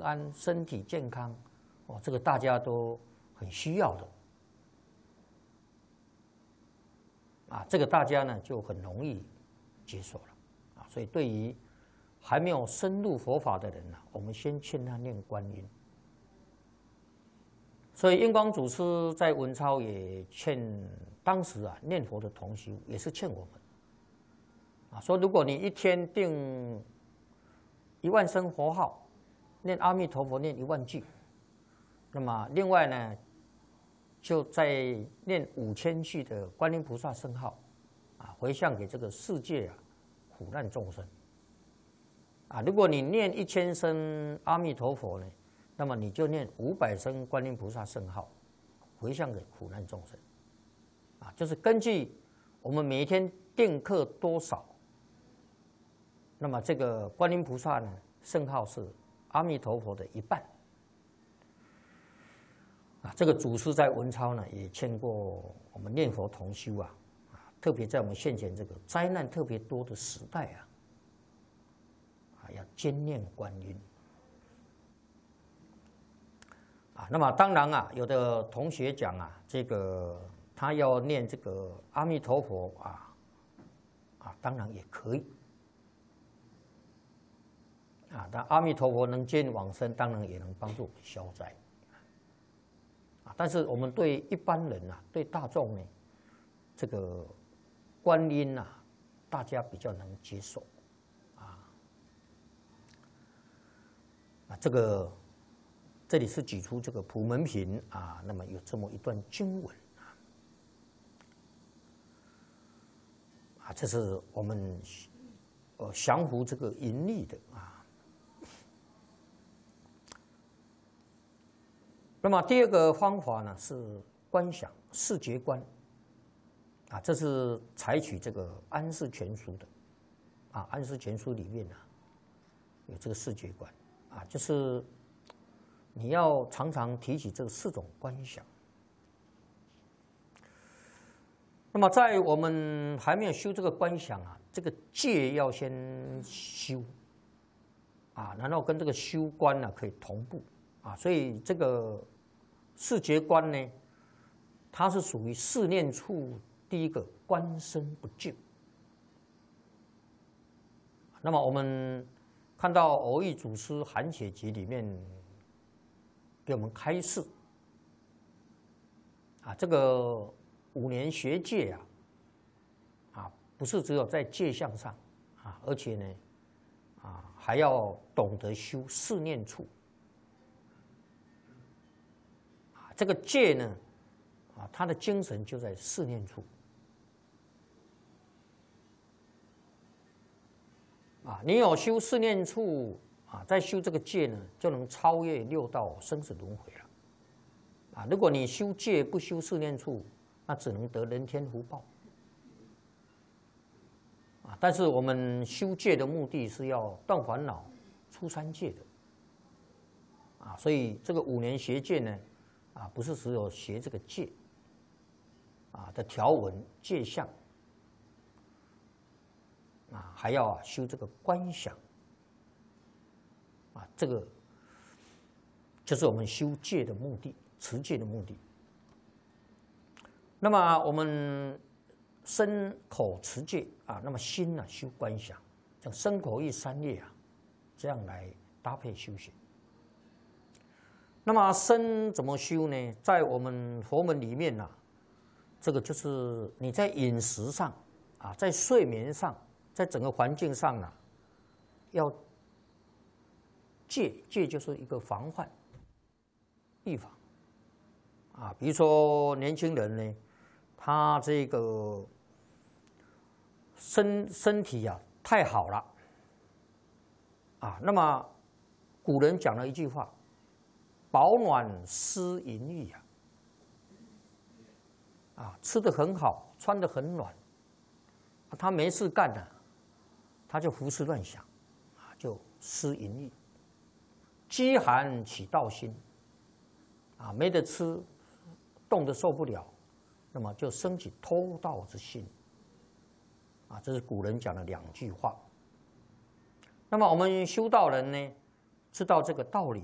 安、身体健康，哦，这个大家都很需要的。这个大家呢就很容易接受了，所以对于还没有深入佛法的人呢，我们先劝他念观音。所以印光祖师在文钞也劝当时念佛的同修，也是劝我们，说如果你一天定10000声佛号，念阿弥陀佛念10000句，那么另外呢，就在念5000句的观音菩萨圣号，回向给这个世界苦难众生。如果你念1000声阿弥陀佛呢，那么你就念500声观音菩萨圣号，回向给苦难众生。就是根据我们每一天定课多少，那么这个观音菩萨呢圣号是阿弥陀佛的1半。这个祖师在文钞呢也劝过我们念佛同修特别在我们现前这个灾难特别多的时代要兼念观音。那么当然有的同学讲这个他要念这个阿弥陀佛当然也可以但阿弥陀佛能接引往生，当然也能帮助我们消灾。但是我们对一般人对大众呢，这个观音大家比较能接受这里是举出这个普门品那么有这么一段经文这是我们降服这个淫力的那么第二个方法呢是观想视觉观这是采取这个安世全书的安世全书里面有这个视觉观就是你要常常提起这4种观想。那么在我们还没有修这个观想这个戒要先修然后跟这个修观可以同步所以这个视觉观呢，它是属于4念处第一个观身不净。那么我们看到偶益祖师含血集里面给我们开示这个5年学戒不是只有在戒相上而且呢还要懂得修4念处。这个戒呢它的精神就在4念处你有修4念处再修这个戒呢，就能超越6道生死轮回了如果你修戒不修4念处，那只能得人天福报但是我们修戒的目的是要断烦恼出三界的所以这个5年学戒呢不是只有学这个戒的条文戒相还要修这个观想这个就是我们修戒的目的，持戒的目的。那么我们身口持戒那么心修观想，像身口意3业这样来搭配修行。那么身怎么修呢？在我们佛门里面这个就是你在饮食上在睡眠上，在整个环境上要戒就是一个防范预防比如说年轻人呢，他这个身体太好了那么古人讲了一句话，保暖思淫欲吃得很好，穿得很暖他没事干他就胡思乱想就思淫欲，饥寒起盗心没得吃，冻得受不了，那么就生起偷盗之心这是古人讲的2句话。那么我们修道人呢，知道这个道理